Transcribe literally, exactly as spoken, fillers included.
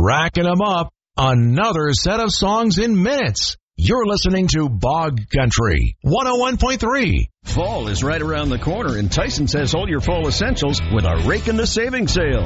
racking them up. Another set of songs in minutes. You're listening to Bog Country one oh one point three. Fall is right around the corner, and Tyson says hold your fall essentials with a rake in the savings sale.